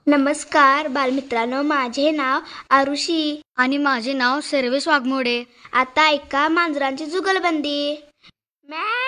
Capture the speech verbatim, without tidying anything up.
नमस्कार बालमित्रांनो, माझे नाव आरुषी आणि माझे नाव सर्वेश वाघमोडे. आता ऐका मांजरांची जुगलबंदी. मॅ